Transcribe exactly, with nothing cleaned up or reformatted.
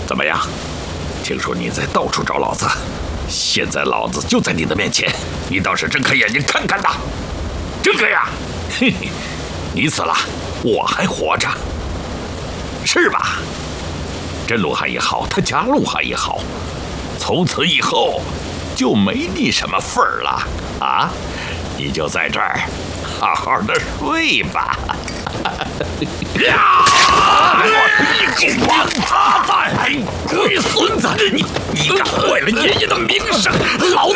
怎么样？听说你在到处找老子，现在老子就在你的面前，你倒是睁开眼睛看看呐！睁开呀！嘿嘿，你死了，我还活着，是吧？真鲁汉也好，他家鲁汉也好，从此以后就没你什么份儿了啊！你就在这儿好好的睡吧。呀！你个王八蛋！龟孙子，你你敢坏了爷爷的名声，老